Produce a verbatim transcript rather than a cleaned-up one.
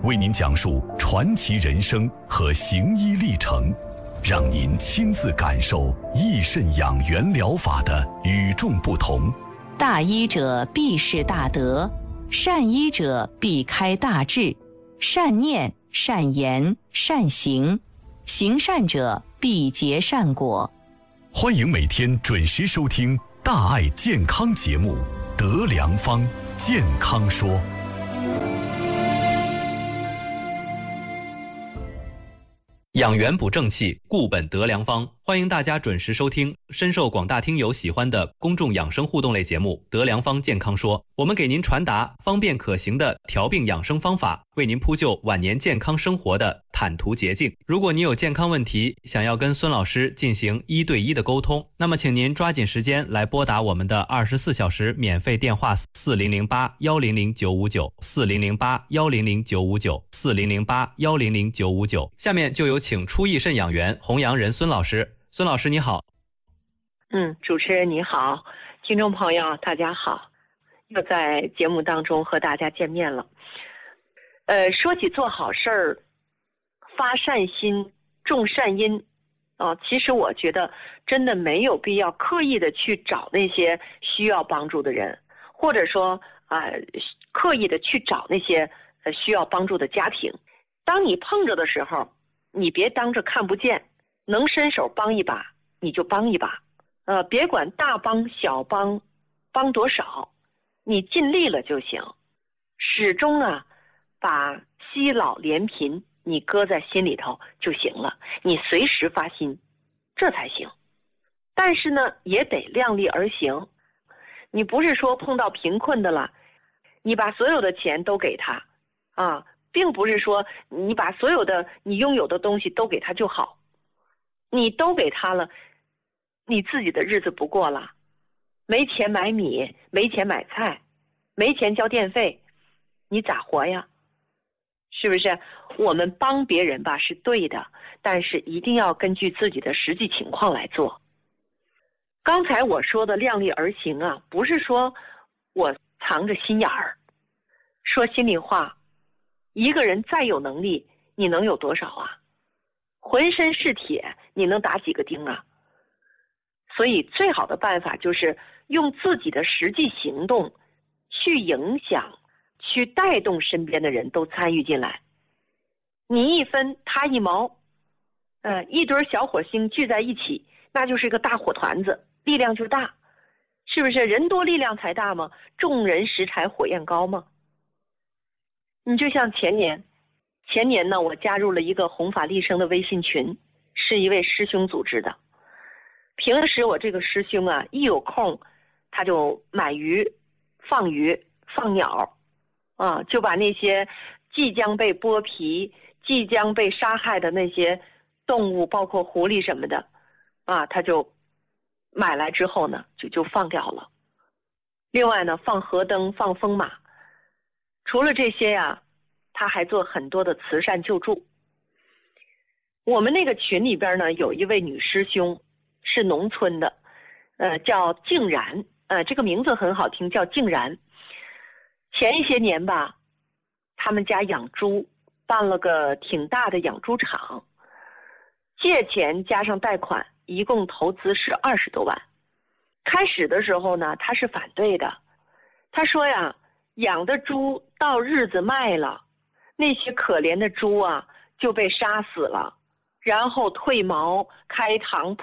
为您讲述传奇人生和行医历程，让您亲自感受益肾养元疗法的与众不同。 大医者必是大德，善医者必开大智，善念、善言、善行，行善者必结善果。 欢迎每天准时收听大爱健康节目《德良方健康说》。 养元补正气，固本得良方。欢迎大家准时收听深受广大听友喜欢的公众养生互动类节目《德良方健康说》，我们给您传达方便可行的调病养生方法，为您铺就晚年健康生活的坦途捷径。如果你有健康问题，想要跟孙老师进行一对一的沟通，那么请您抓紧时间来拨打我们的二十四小时免费电话四零零八幺零零九五九四零零八幺零零九五九四零零八幺零零九五九。下面就有请初益肾养元弘扬人孙老师。孙老师你好。 嗯，主持人你好，听众朋友大家好，又在节目当中和大家见面了。呃，说起做好事儿，发善心，种善因，啊、呃，其实我觉得真的没有必要刻意的去找那些需要帮助的人，或者说啊、呃，刻意的去找那些呃需要帮助的家庭。当你碰着的时候，你别当着看不见，能伸手帮一把你就帮一把，呃，别管大帮小帮，帮多少，你尽力了就行。始终啊，把惜老怜贫你搁在心里头就行了，你随时发心，这才行。但是呢，也得量力而行。你不是说碰到贫困的了，你把所有的钱都给他啊，并不是说你把所有的你拥有的东西都给他就好。你都给他了，你自己的日子不过了，没钱买米，没钱买菜，没钱交电费，你咋活呀？是不是？我们帮别人吧是对的，但是一定要根据自己的实际情况来做。刚才我说的量力而行啊，不是说我藏着心眼儿。说心里话，一个人再有能力，你能有多少啊？浑身是铁，你能打几个钉啊？所以最好的办法就是用自己的实际行动去影响，去带动身边的人都参与进来。你一分他一毛，呃，一堆小火星聚在一起，那就是一个大火团子，力量就大。是不是人多力量才大吗？众人拾柴火焰高吗？你就像前年前年呢，我加入了一个弘法利生的微信群，是一位师兄组织的。平时我这个师兄啊，一有空他就买鱼、放鱼、放鸟，啊，就把那些即将被剥皮、即将被杀害的那些动物，包括狐狸什么的，啊，他就买来之后呢，就就放掉了。另外呢，放河灯、放风马。除了这些呀、啊，他还做很多的慈善救助。我们那个群里边呢，有一位女师兄，是农村的，呃，叫静然，呃，这个名字很好听，叫静然。前一些年吧，他们家养猪，办了个挺大的养猪场，借钱加上贷款，一共投资是二十多万。开始的时候呢，他是反对的，他说呀，养的猪到日子卖了，那些可怜的猪啊就被杀死了，然后褪毛、开膛